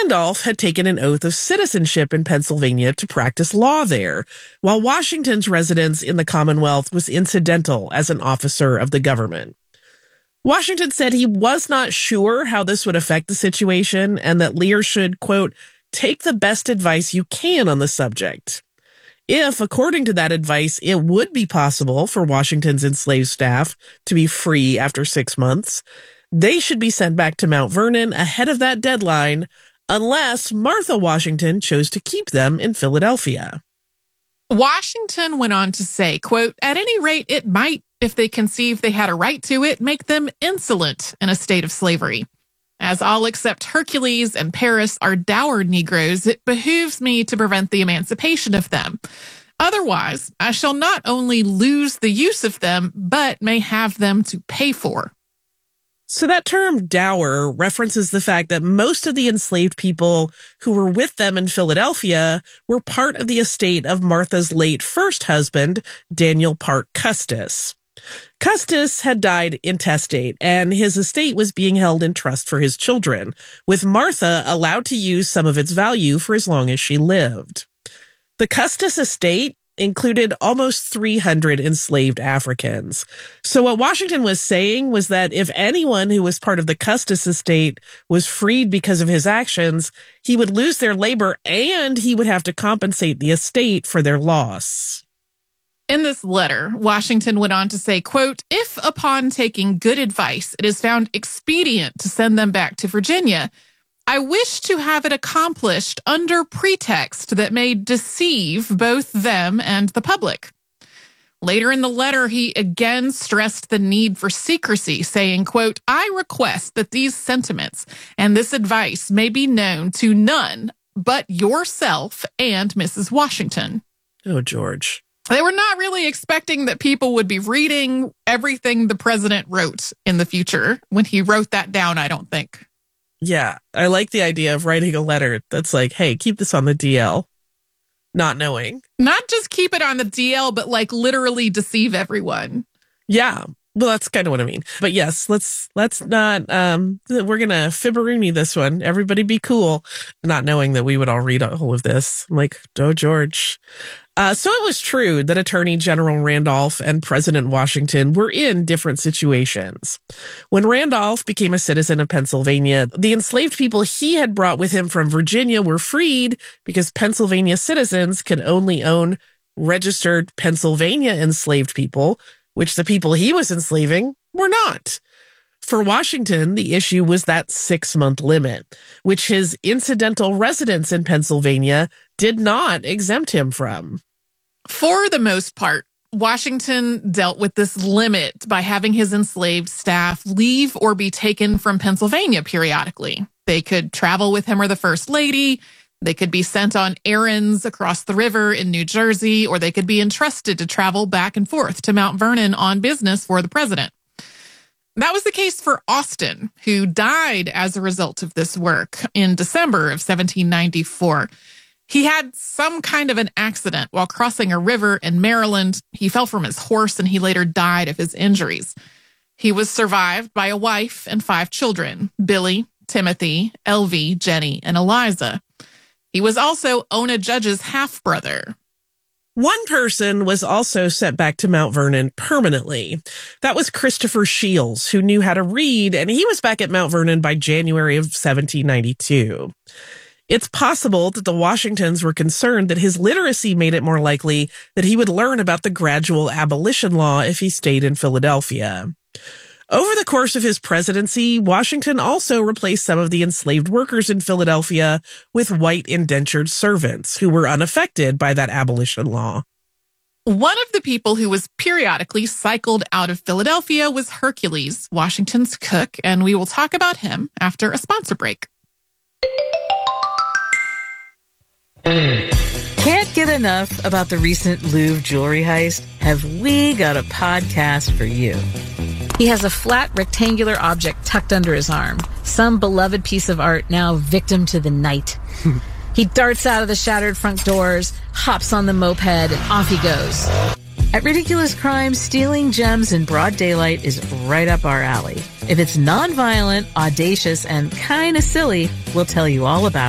Randolph had taken an oath of citizenship in Pennsylvania to practice law there, while Washington's residence in the Commonwealth was incidental as an officer of the government. Washington said he was not sure how this would affect the situation and that Lear should, quote, take the best advice you can on the subject. If, according to that advice, it would be possible for Washington's enslaved staff to be free after 6 months, they should be sent back to Mount Vernon ahead of that deadline, unless Martha Washington chose to keep them in Philadelphia. Washington went on to say, quote, at any rate, it might, if they conceive they had a right to it, make them insolent in a state of slavery. As all except Hercules and Paris are dowered Negroes, it behooves me to prevent the emancipation of them. Otherwise, I shall not only lose the use of them, but may have them to pay for. So that term dower references the fact that most of the enslaved people who were with them in Philadelphia were part of the estate of Martha's late first husband, Daniel Parke Custis. Custis had died intestate, and his estate was being held in trust for his children, with Martha allowed to use some of its value for as long as she lived. The Custis estate included almost 300 enslaved Africans. So what Washington was saying was that if anyone who was part of the Custis estate was freed because of his actions, he would lose their labor and he would have to compensate the estate for their loss. In this letter, Washington went on to say, quote, if upon taking good advice it is found expedient to send them back to Virginia, I wish to have it accomplished under pretext that may deceive both them and the public. Later in the letter, he again stressed the need for secrecy, saying, quote, I request that these sentiments and this advice may be known to none but yourself and Mrs. Washington. Oh, George. They were not really expecting that people would be reading everything the president wrote in the future when he wrote that down, I don't think. Yeah, I like the idea of writing a letter that's like, hey, keep this on the DL, not knowing. Not just keep it on the DL, but like literally deceive everyone. Yeah, well, that's kind of what I mean. But yes, let's not, we're going to Fibberini this one. Everybody be cool, not knowing that we would all read all of this. I'm like, oh, George. So it was true that Attorney General Randolph and President Washington were in different situations. When Randolph became a citizen of Pennsylvania, the enslaved people he had brought with him from Virginia were freed because Pennsylvania citizens could only own registered Pennsylvania enslaved people, which the people he was enslaving were not. For Washington, the issue was that 6-month limit, which his incidental residence in Pennsylvania did not exempt him from. For the most part, Washington dealt with this limit by having his enslaved staff leave or be taken from Pennsylvania periodically. They could travel with him or the First Lady. They could be sent on errands across the river in New Jersey, or they could be entrusted to travel back and forth to Mount Vernon on business for the president. That was the case for Austin, who died as a result of this work in December of 1794. He had some kind of an accident while crossing a river in Maryland. He fell from his horse and he later died of his injuries. He was survived by a wife and 5 children, Billy, Timothy, Elvie, Jenny, and Eliza. He was also Ona Judge's half-brother. One person was also sent back to Mount Vernon permanently. That was Christopher Shields, who knew how to read, and he was back at Mount Vernon by January of 1792. It's possible that the Washingtons were concerned that his literacy made it more likely that he would learn about the gradual abolition law if he stayed in Philadelphia. Over the course of his presidency, Washington also replaced some of the enslaved workers in Philadelphia with white indentured servants who were unaffected by that abolition law. One of the people who was periodically cycled out of Philadelphia was Hercules, Washington's cook, and we will talk about him after a sponsor break. Can't get enough about the recent Louvre jewelry heist? Have we got a podcast for you? He has a flat rectangular object tucked under his arm, some beloved piece of art now victim to the night. He darts out of the shattered front doors, hops on the moped, and off he goes. At Ridiculous Crimes, stealing gems in broad daylight is right up our alley. If it's non-violent, audacious, and kind of silly, we'll tell you all about it.